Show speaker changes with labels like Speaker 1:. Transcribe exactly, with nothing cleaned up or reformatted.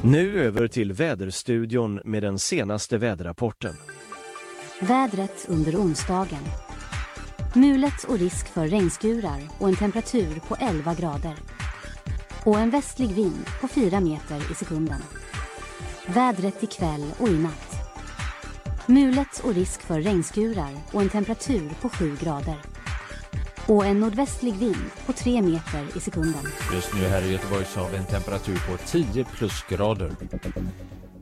Speaker 1: Nu över till väderstudion med den senaste väderrapporten.
Speaker 2: Vädret under onsdagen. Mulet och risk för regnskurar och en temperatur på elva grader. Och en västlig vind på fyra meter i sekunden. Vädret ikväll och i natt. Mulet och risk för regnskurar och en temperatur på sju grader. Och en nordvästlig vind på tre meter i sekunden.
Speaker 3: Just nu här i Göteborg så har vi en temperatur på tio plusgrader.